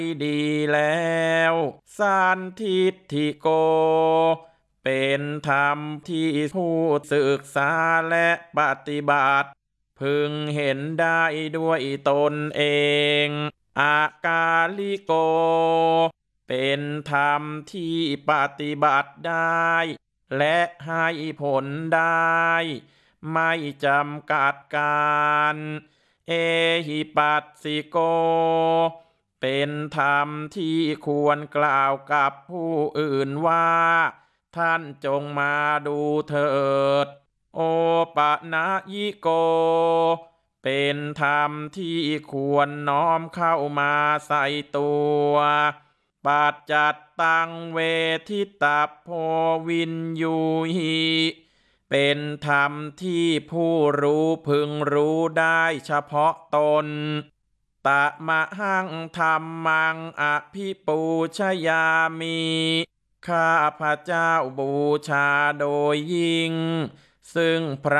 ดีแล้วสันทิฏฐิโกเป็นธรรมที่ผู้ศึกษาและปฏิบัติพึงเห็นได้ด้วยตนเองอากาลิโกเป็นธรรมที่ปฏิบัติได้และให้ผลได้ไม่จำกัดการเอหิปัสสิโกเป็นธรรมที่ควรกล่าวกับผู้อื่นว่าท่านจงมาดูเถิดโอปะนะยิโกเป็นธรรมที่ควรน้อมเข้ามาใส่ตัวปัจจัตตังเวทิตาโพวินยูหิเป็นธรรมที่ผู้รู้พึงรู้ได้เฉพาะตนตะมะหังธรรมังอภิปูชยามิข้าพระเจ้าบูชาโดยยิ่งซึ่งพระ